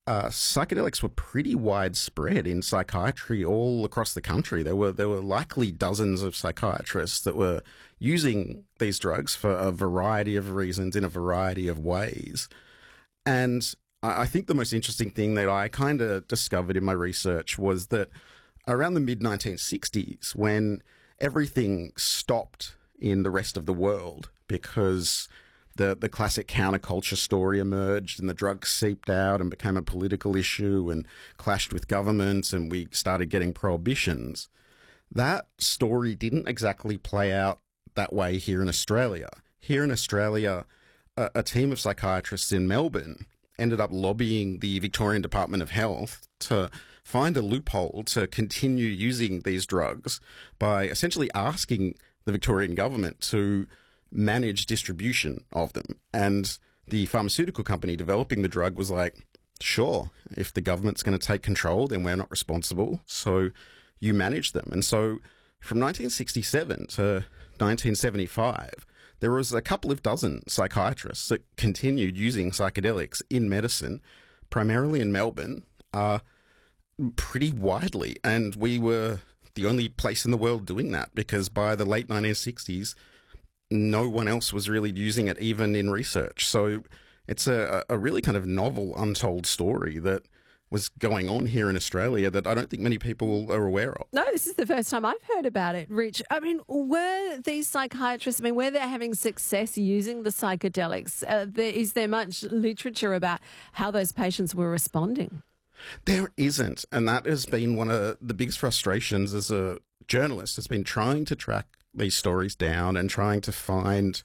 psychedelics were pretty widespread in psychiatry all across the country. There were likely dozens of psychiatrists that were using these drugs for a variety of reasons in a variety of ways. And I think the most interesting thing that I kind of discovered in my research was that around the mid-1960s, when everything stopped in the rest of the world because the classic counterculture story emerged and the drugs seeped out and became a political issue and clashed with governments and we started getting prohibitions, that story didn't exactly play out that way here in Australia. Here in Australia, a team of psychiatrists in Melbourne ended up lobbying the Victorian Department of Health to find a loophole to continue using these drugs by essentially asking the Victorian government to manage distribution of them. And the pharmaceutical company developing the drug was like, sure, if the government's going to take control, then we're not responsible. So you manage them. And so from 1967 to 1975, there was a couple of dozen psychiatrists that continued using psychedelics in medicine, primarily in Melbourne, pretty widely. And we were the only place in the world doing that because by the late 1960s, no one else was really using it, even in research. So it's a really kind of novel, untold story that was going on here in Australia that I don't think many people are aware of. No, this is the first time I've heard about it, Rich. I mean, were these psychiatrists, were they having success using the psychedelics? Is there much literature about how those patients were responding? There isn't, and that has been one of the biggest frustrations as a journalist, has been trying to track these stories down and trying to find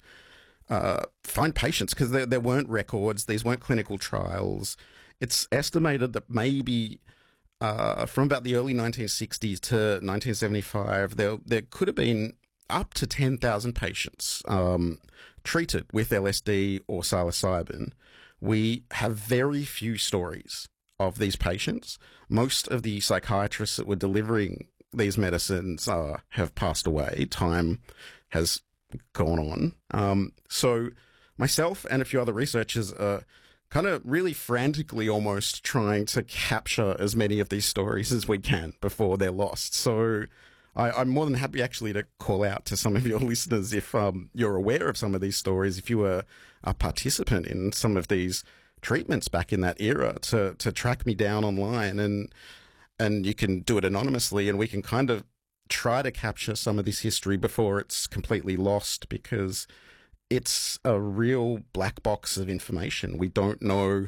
patients because there weren't records, these weren't clinical trials. It's estimated that maybe from about the early 1960s to 1975, there could have been up to 10,000 patients treated with LSD or psilocybin. We have very few stories of these patients. Most of the psychiatrists that were delivering these medicines have passed away. Time has gone on. So myself and a few other researchers are kind of really frantically almost trying to capture as many of these stories as we can before they're lost. So I'm more than happy actually to call out to some of your listeners if you're aware of some of these stories, if you were a participant in some of these treatments back in that era, to track me down online, and you can do it anonymously, and we can kind of try to capture some of this history before it's completely lost, because it's a real black box of information. We don't know.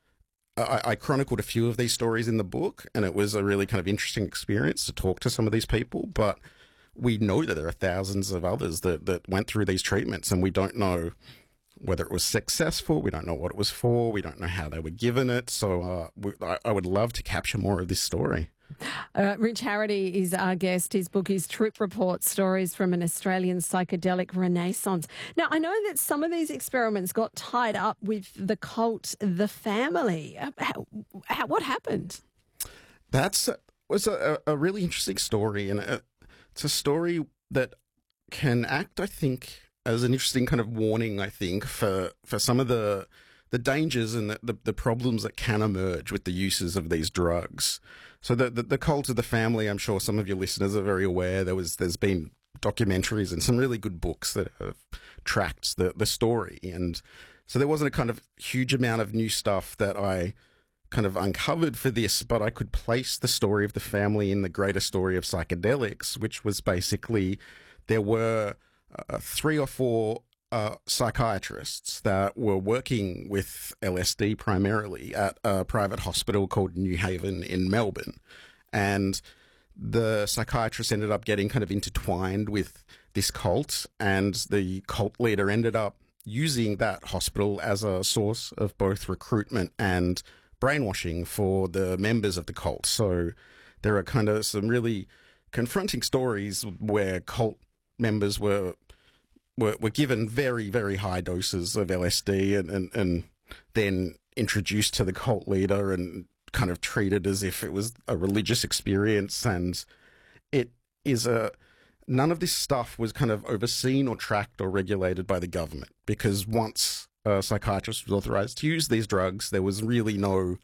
I chronicled a few of these stories in the book, and it was a really kind of interesting experience to talk to some of these people, but we know that there are thousands of others that went through these treatments, and we don't know whether it was successful. We don't know what it was for. We don't know how they were given it. So I would love to capture more of this story. Rich Harity is our guest. His book is Trip Report, Stories from an Australian Psychedelic Renaissance. Now, I know that some of these experiments got tied up with the cult, The Family. What happened? That was a really interesting story, and it's a story that can act, I think, as an interesting kind of warning, I think, for some of the dangers and the problems that can emerge with the uses of these drugs. So the cult of The Family, I'm sure some of your listeners are very aware. There's been documentaries and some really good books that have tracked the story. And so there wasn't a kind of huge amount of new stuff that I kind of uncovered for this, but I could place the story of the family in the greater story of psychedelics, which was basically there were 3 or 4 psychiatrists that were working with LSD primarily at a private hospital called New Haven in Melbourne. And the psychiatrists ended up getting kind of intertwined with this cult, and the cult leader ended up using that hospital as a source of both recruitment and brainwashing for the members of the cult. So there are kind of some really confronting stories where cult members were given very, very high doses of LSD and then introduced to the cult leader and kind of treated as if it was a religious experience. And it is none of this stuff was kind of overseen or tracked or regulated by the government, because once a psychiatrist was authorized to use these drugs, there was really no